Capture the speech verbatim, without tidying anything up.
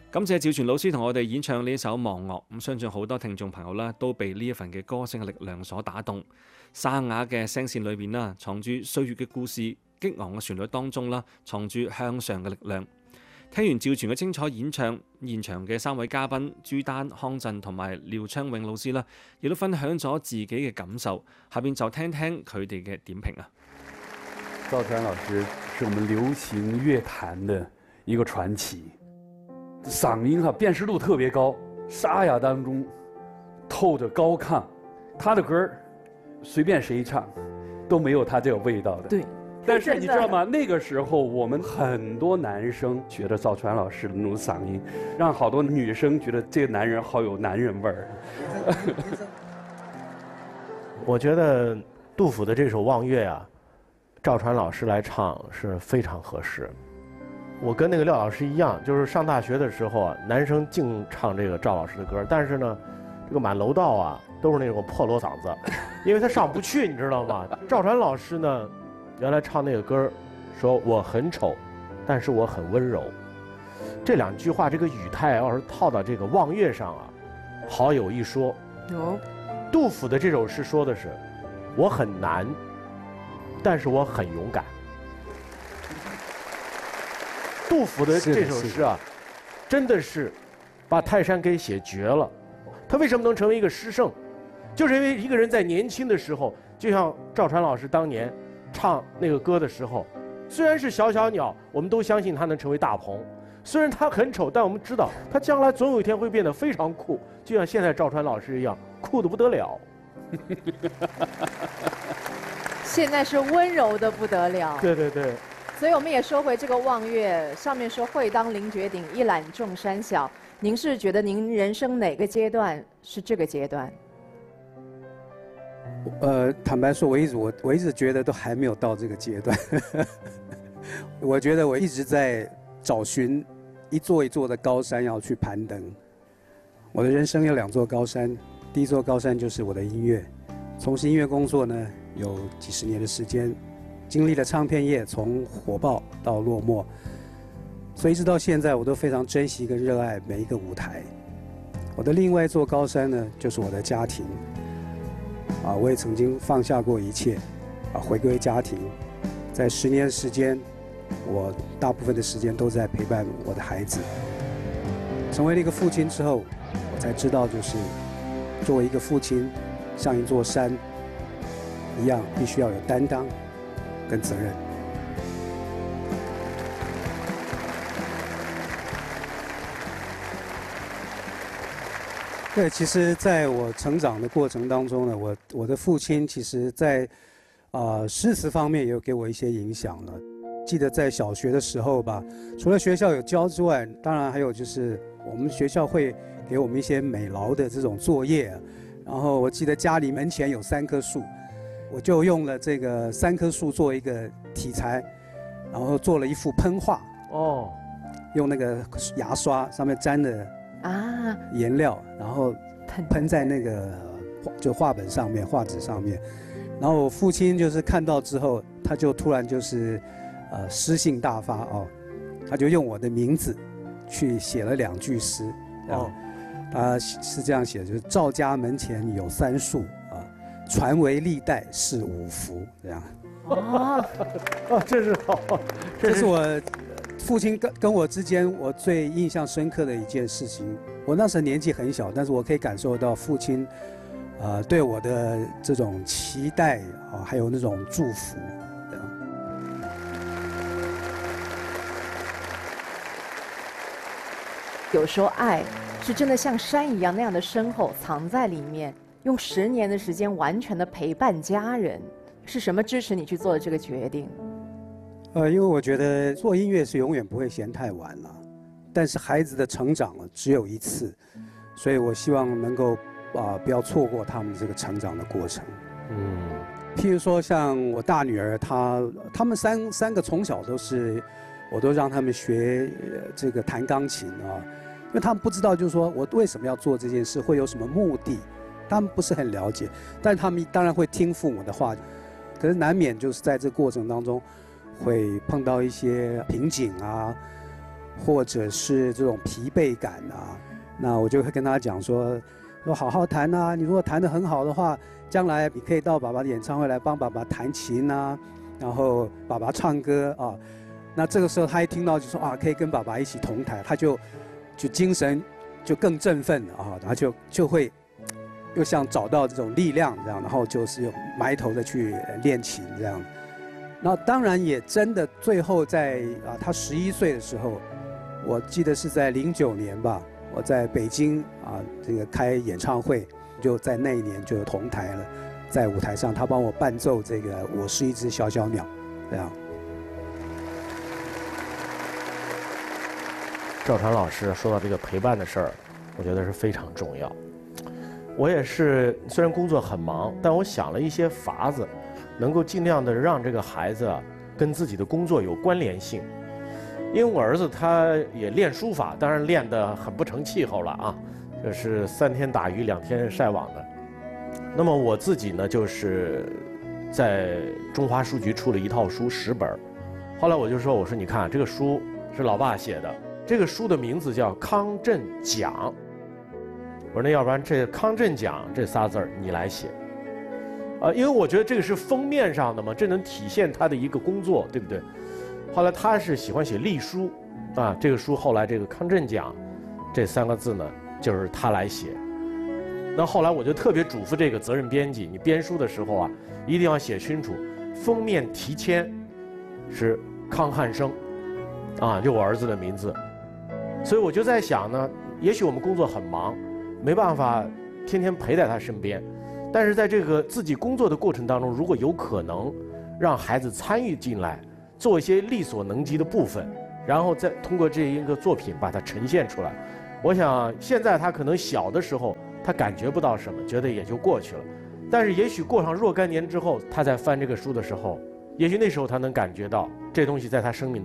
感謝趙傳老師同我哋演唱呢首《忘樂》，咁相信好多聽眾朋友啦都被呢一份嘅歌聲嘅力量所打動。沙啞嘅聲線裏面啦，藏住歲月嘅故事；激昂嘅旋律當中啦，藏住向上嘅力量。聽完趙傳嘅精彩演唱，現場嘅三位嘉賓朱丹、康震同埋廖昌永老師啦，亦都分享咗自己嘅感受。下邊就聽聽佢哋嘅點評啊。 趙傳老師是我們流行樂壇的一個傳奇。嗓音哈辨識度特別高，沙啞當中透着高亢，他的歌隨便誰唱都沒有他這個味道的。 對， 但是你知道嗎？那個時候我們很多男生覺得趙傳老師的那種嗓音，讓好多女生覺得這個男人好有男人味兒。 我覺得杜甫的這首《望月》啊，趙傳老師來唱是非常合適。我跟那個廖老師一樣，就是上大學的時候啊，男生淨唱這個趙老師的歌，但是呢，這個滿樓道啊都是那種破鑼嗓子，因為他上不去，你知道嗎？趙傳老師呢，原來唱那個歌，說我很醜，但是我很溫柔。這兩句話，這個語態要是套到這個望月上啊，好有一說。 有。 杜甫的這首詩說的是，我很難，但是我很勇敢。杜甫的這首詩啊，真的是把泰山給寫絕了。他為什麼能成為一個詩聖？就是因為一個人在年輕的時候，就像趙傳老師當年唱那個歌的時候，雖然是小小鳥，我們都相信他能成為大鵬。雖然他很醜，但我們知道他將來總有一天會變得非常酷，就像現在趙傳老師一樣，酷得不得了。 現在是溫柔的不得了。 對對對。 所以我們也說回這個望月，上面說會當凌絕頂，一覽眾山小。您是覺得您人生哪個階段是這個階段？ 呃，坦白說，我一直我我一直覺得都還沒有到這個階段。我覺得我一直在找尋一座一座的高山要去攀登。我的人生有兩座高山，第一座高山就是我的音樂。從事音樂工作呢，有幾十年的時間。經歷了唱片業從火爆到落寞，所以一直到現在我都非常珍惜跟熱愛每一個舞台。我的另外一座高山呢，就是我的家庭。啊，我也曾經放下過一切，啊，回歸家庭。在十年時間，我大部分的時間都在陪伴我的孩子。成為了一個父親之後，我才知道，就是作為一個父親，像一座山一樣，必須要有擔當跟責任。对，其實在我成長的過程當中呢，我我的父親其實在啊詩詞方面也有給我一些影響了。記得在小學的時候吧，除了學校有教之外，當然還有就是我們學校會給我們一些美勞的這種作業。然後我記得家裡門前有三棵樹。我就用了這個三棵樹做一個題材，然後做了一幅噴畫。哦，用那個牙刷上面沾的啊顏料，然後噴在那個就畫本上面、畫紙上面。然後我父親就是看到之後，他就突然就是呃詩興大發哦，他就用我的名字去寫了兩句詩。哦，他是這樣寫的，就是趙家門前有三樹。傳為歷代是五福，這樣。 哦，哦，這是好， 這是我父親跟跟我之間我最印象深刻的一件事情。我那時候年紀很小，但是我可以感受到父親，呃，對我的這種期待啊，還有那種祝福。 有時候愛是真的像山一樣那樣的深厚，藏在裡面。用十年的時間完全的陪伴家人，是什麼支持你去做的這個決定？ 呃，因為我覺得做音樂是永遠不會嫌太晚了，但是孩子的成長只有一次，所以我希望能夠啊、呃、不要錯過他們這個成長的過程。嗯，譬如說像我大女兒，她她們三三個從小都是，我都讓他們學這個彈鋼琴啊，因為他們不知道就是說我為什麼要做這件事，會有什麼目的。他們不是很了解，但他們當然會聽父母的話，可是難免就是在這個過程當中會碰到一些瓶頸啊， 或者是这种疲惫感啊，那我就会跟他讲说，说好好弹啊，你如果弹得很好的话，将来你可以到爸爸的演唱会来帮爸爸弹琴啊，然后爸爸唱歌啊。那这个时候他一听到就说啊，可以跟爸爸一起同台，他就就精神就更振奋了啊，然后就就会又像找到这种力量这样，然后就是又埋头的去练琴这样。那当然也真的最后在啊他十一岁的时候，我记得是在零九年吧，我在北京啊这个开演唱会，就在那一年就有同台了，在舞台上他帮我伴奏这个《我是一只小小鸟》这样。 赵传老师说到这个陪伴的事儿，我觉得是非常重要。我也是，虽然工作很忙，但我想了一些法子，能够尽量的让这个孩子啊跟自己的工作有关联性。因为我儿子他也练书法，当然练得很不成气候了啊，这是三天打鱼两天晒网的。那么我自己呢，就是在中华书局出了一套书十本，后来我就说，我说你看这个书是老爸写的。这个书的名字叫《康震讲》，我说那要不然这“康震讲”这仨字儿你来写，啊，因为我觉得这个是封面上的嘛，这能体现他的一个工作，对不对？后来他是喜欢写隶书，啊，这个书后来这个“康震讲”这三个字呢，就是他来写。那后来我就特别嘱咐这个责任编辑，你编书的时候啊，一定要写清楚，封面题签是康汉生，啊，就我儿子的名字。所以我就在想呢，也许我们工作很忙，没办法天天陪在他身边，但是在这个自己工作的过程当中，如果有可能让孩子参与进来，做一些力所能及的部分，然后再通过这一个作品把它呈现出来，我想现在他可能小的时候他感觉不到什么，觉得也就过去了，但是也许过上若干年之后，他在翻这个书的时候，也许那时候他能感觉到这东西在他生命